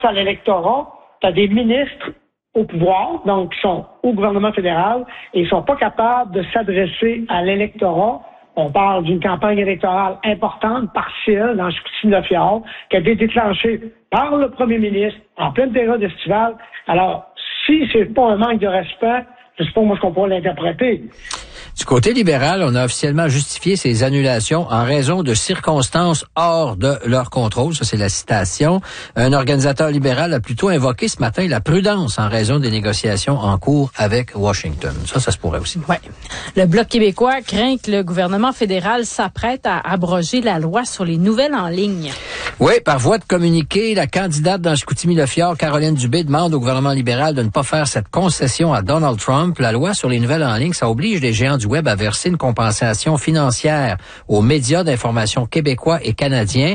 à l'électorat, tu as des ministres au pouvoir, donc qui sont au gouvernement fédéral, et ils sont pas capables de s'adresser à l'électorat. On parle d'une campagne électorale importante, partielle, dans Chicoutimi-Le-Fjord, qui a été déclenchée par le premier ministre en pleine période estivale. Alors, si c'est pas un manque de respect, je sais pas moi ce qu'on pourrait l'interpréter. Du côté libéral, on a officiellement justifié ces annulations en raison de circonstances hors de leur contrôle. Ça, c'est la citation. Un organisateur libéral a plutôt invoqué ce matin la prudence en raison des négociations en cours avec Washington. Ça se pourrait aussi. Ouais. Le Bloc québécois craint que le gouvernement fédéral s'apprête à abroger la loi sur les nouvelles en ligne. Oui, par voie de communiqué, la candidate dans Chicoutimi-Le-Fjord, Caroline Dubé, demande au gouvernement libéral de ne pas faire cette concession à Donald Trump. La loi sur les nouvelles en ligne, ça oblige les géants du Web à verser une compensation financière aux médias d'information québécois et canadiens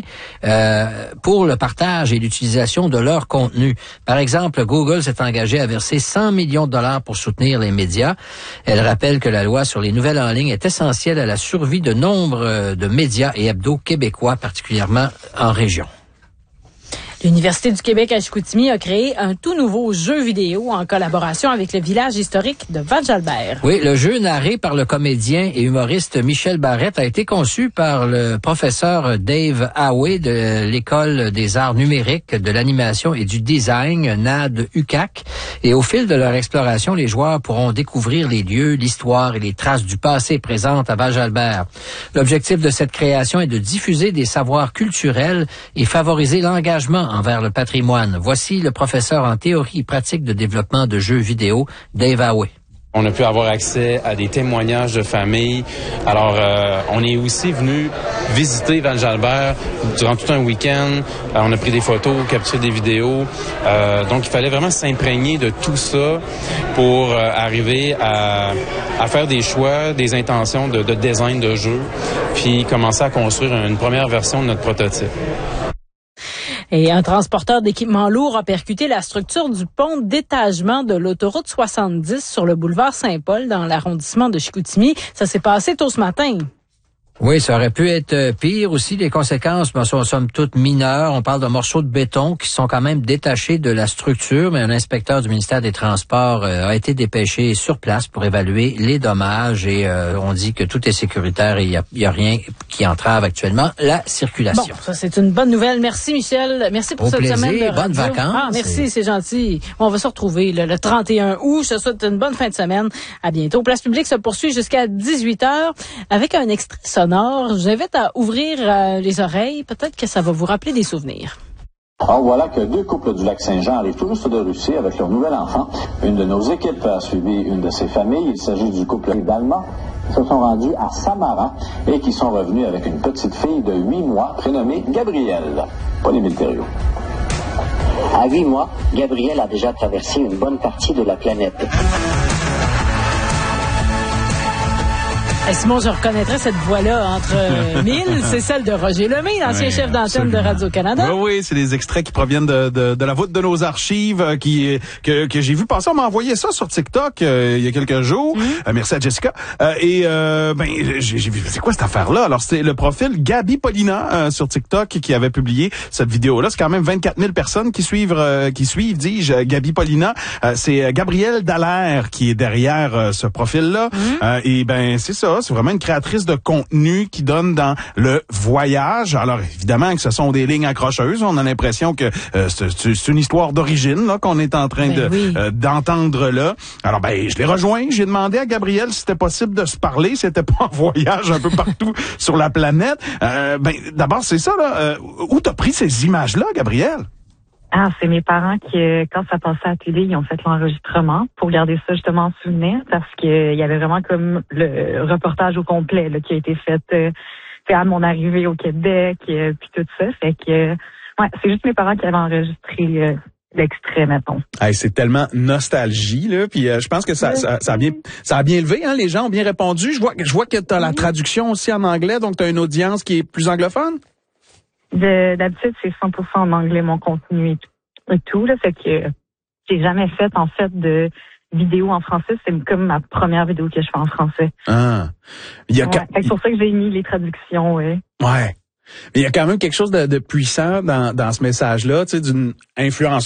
pour le partage et l'utilisation de leur contenu. Par exemple, Google s'est engagé à verser 100 millions de dollars pour soutenir les médias. Elle rappelle que la loi sur les nouvelles en ligne est essentielle à la survie de nombre de médias et hebdos québécois, particulièrement en région. L'Université du Québec à Chicoutimi a créé un tout nouveau jeu vidéo en collaboration avec le village historique de Val-Jalbert. Oui, le jeu narré par le comédien et humoriste Michel Barrette a été conçu par le professeur Dave Howey de l'École des arts numériques, de l'animation et du design, NAD UQAC. Et au fil de leur exploration, les joueurs pourront découvrir les lieux, l'histoire et les traces du passé présentes à Val-Jalbert. L'objectif de cette création est de diffuser des savoirs culturels et favoriser l'engagement envers le patrimoine. Voici le professeur en théorie et pratique de développement de jeux vidéo, Dave Howey. On a pu avoir accès à des témoignages de familles. Alors, on est aussi venu visiter Val-Jalbert durant tout un week-end. On a pris des photos, capturé des vidéos. Donc, il fallait vraiment s'imprégner de tout ça pour arriver à faire des choix, des intentions de design de jeu, puis commencer à construire une première version de notre prototype. Et un transporteur d'équipements lourds a percuté la structure du pont d'étagement de l'autoroute 70 sur le boulevard Saint-Paul dans l'arrondissement de Chicoutimi. Ça s'est passé tôt ce matin. Oui, ça aurait pu être pire aussi. Les conséquences sont somme toute mineures. On parle de morceaux de béton qui sont quand même détachés de la structure, mais un inspecteur du ministère des Transports a été dépêché sur place pour évaluer les dommages et on dit que tout est sécuritaire et il y a rien qui entrave actuellement la circulation. Bon, ça c'est une bonne nouvelle. Merci Michel. Merci pour cette semaine de radio. Bonnes vacances. Ah, merci, c'est gentil. On va se retrouver le 31 août. Je te souhaite une bonne fin de semaine. À bientôt. Place publique se poursuit jusqu'à 18h avec un extrait sonore. J'invite à ouvrir les oreilles. Peut-être que ça va vous rappeler des souvenirs. Alors voilà que deux couples du Lac-Saint-Jean arrivent tout juste de Russie avec leur nouvel enfant. Une de nos équipes a suivi une de ces familles. Il s'agit du couple d'Allemand qui se sont rendus à Samara et qui sont revenus avec une petite fille de 8 mois prénommée Gabrielle. Pas les Miltério. À 8 mois, Gabrielle a déjà traversé une bonne partie de la planète. Hey Simon, je reconnaîtrais cette voix-là entre mille. C'est celle de Roger Lemay, l'ancien chef d'antenne de Radio-Canada. Oui, c'est des extraits qui proviennent de la voûte de nos archives que j'ai vu passer. On m'a envoyé ça sur TikTok il y a quelques jours. Merci à Jessica. J'ai vu, c'est quoi cette affaire-là? Alors, c'est le profil Gabi Paulina sur TikTok qui avait publié cette vidéo-là. C'est quand même 24 000 personnes qui suivent, dis-je, Gabi Paulina. C'est Gabrielle Dallaire qui est derrière ce profil-là. C'est ça. C'est vraiment une créatrice de contenu qui donne dans le voyage. Alors, évidemment que ce sont des lignes accrocheuses. On a l'impression que c'est une histoire d'origine là qu'on est en train d'entendre là. Alors, je l'ai rejoint. J'ai demandé à Gabrielle si c'était possible de se parler, si c'était pas en voyage un peu partout sur la planète. D'abord, c'est ça, là. Où t'as pris ces images-là, Gabrielle? Ah, c'est mes parents qui, quand ça passait à la télé, ils ont fait l'enregistrement pour garder ça justement en souvenir parce qu'il y avait vraiment comme le reportage au complet là, qui a été fait à mon arrivée au Québec puis tout ça. Fait que c'est juste mes parents qui avaient enregistré l'extrait, mettons. Hey, c'est tellement nostalgie là, puis je pense que ça a bien levé, hein, les gens ont bien répondu. Je vois que tu as la traduction aussi en anglais, donc tu as une audience qui est plus anglophone. D'habitude, c'est 100% en anglais mon contenu et tout là, fait que j'ai jamais fait en fait de vidéo en français, c'est comme ma première vidéo que je fais en français. Ah. C'est pour ça que j'ai mis les traductions, ouais. Ouais. Mais il y a quand même quelque chose de puissant dans ce message-là, tu sais, d'une influence